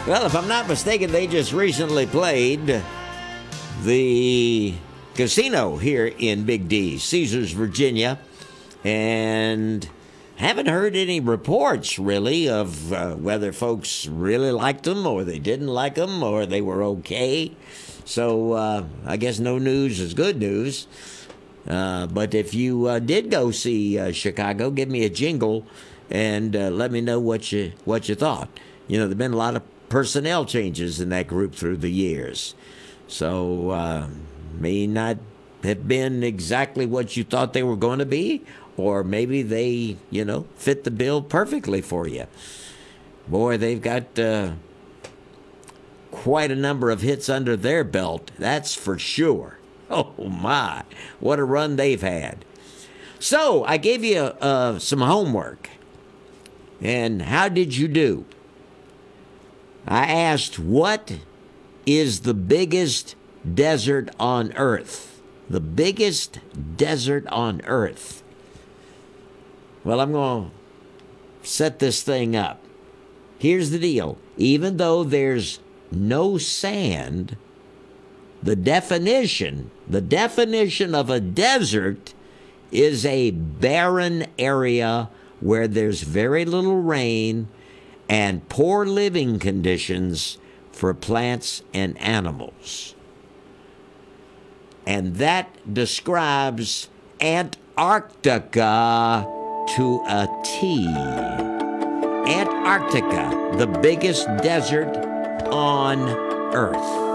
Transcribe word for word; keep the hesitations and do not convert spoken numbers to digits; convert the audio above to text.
Well, if I'm not mistaken, they just recently played the casino here in Big D, Caesars, Virginia, and haven't heard any reports, really, of uh, whether folks really liked them or they didn't like them or they were okay. So uh, I guess no news is good news. Uh, but if you uh, did go see uh, Chicago, give me a jingle and uh, let me know what you what you thought. You know, there've been a lot of personnel changes in that group through the years, so uh, may not have been exactly what you thought they were going to be, or maybe they, you know, fit the bill perfectly for you. Boy, they've got uh, quite a number of hits under their belt, that's for sure. Oh, my. What a run they've had. So, I gave you uh, some homework. And how did you do? I asked, what is the biggest desert on Earth? The biggest desert on Earth. Well, I'm going to set this thing up. Here's the deal. Even though there's no sand, the definition, the definition of a desert is a barren area where there's very little rain and poor living conditions for plants and animals. And that describes Antarctica to a T. Antarctica, the biggest desert on Earth.